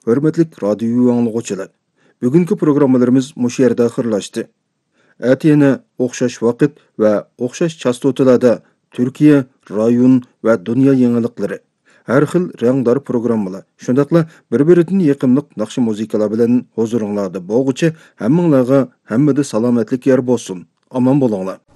Hörmetlik radyo anlıqçılar. Bugünkü programmalarımız muşu yerda ahırlaştı. Әтені оқшаш вақыт va оқшаш частоталарда Türkiye, rayon va dunyo yangilıqlari, har xil rangdor programmalar, shundaqla bir-biridan yaqinliq naqshi muzikalar bilan huzuringlarda bo'lguchi hammanglarga hammada salomatlik yer bo'lsin. Omon bo'linglar.